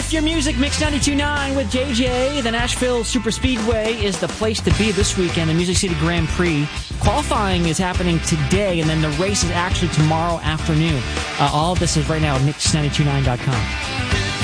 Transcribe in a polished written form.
Lift Your Music, Mix 92.9 with JJ. The Nashville Super Speedway is the place to be this weekend. The Music City Grand Prix. Qualifying is happening today, and then the race is actually tomorrow afternoon. All of this is right now at Mix929.com.